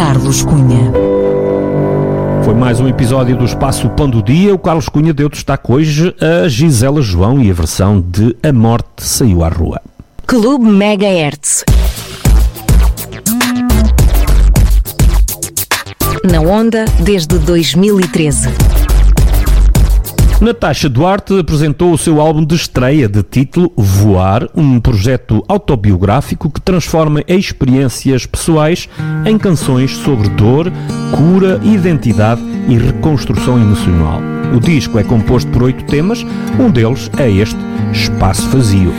Carlos Cunha. Foi mais um episódio do Espaço Pão do Dia. O Carlos Cunha deu destaque hoje a Gisela João e a versão de A Morte Saiu à Rua. Clube Megahertz. Na onda desde 2013. Natasha Duarte apresentou o seu álbum de estreia de título Voar, um projeto autobiográfico que transforma experiências pessoais em canções sobre dor, cura, identidade e reconstrução emocional. O disco é composto por 8 temas, um deles é este, Espaço Vazio.